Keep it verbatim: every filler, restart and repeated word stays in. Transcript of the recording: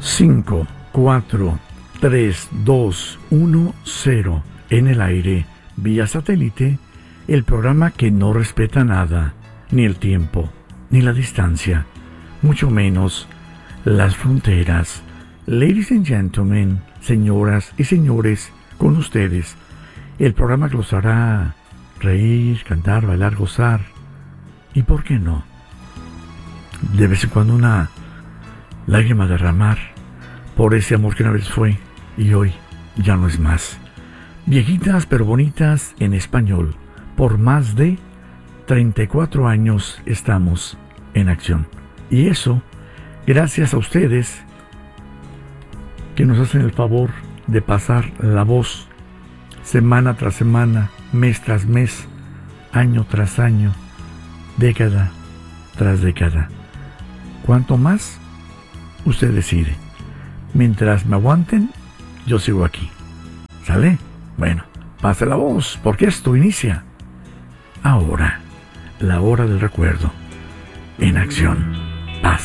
cinco, cuatro, tres, dos, uno, cero. En el aire, vía satélite, el programa que no respeta nada, ni el tiempo, ni la distancia, mucho menos las fronteras. Ladies and gentlemen, señoras y señores, con ustedes, el programa que los hará reír, cantar, bailar, gozar, y por qué no, de vez en cuando una lágrima derramar por ese amor que una vez fue y hoy ya no es más. Viejitas pero bonitas en español. Por más de treinta y cuatro años estamos en acción. Y eso, gracias a ustedes que nos hacen el favor de pasar la voz semana tras semana, mes tras mes, año tras año, década tras década. ¿Cuánto más? Usted decide. Mientras me aguanten, yo sigo aquí. ¿Sale? Bueno, pase la voz, porque esto inicia ahora, la hora del recuerdo, en acción.